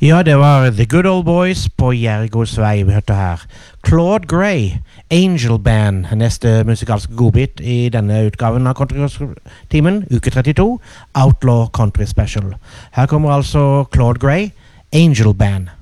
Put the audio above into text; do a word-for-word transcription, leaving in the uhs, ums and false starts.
Ja, det var The Good Old Boys på Jergos vei vi hørte her. Claude Gray, Angel Band, neste musikalske godbit i denne utgaven av Country-timen, uke trettito, Outlaw Country Special. Her kommer altså Claude Gray, Angel Band.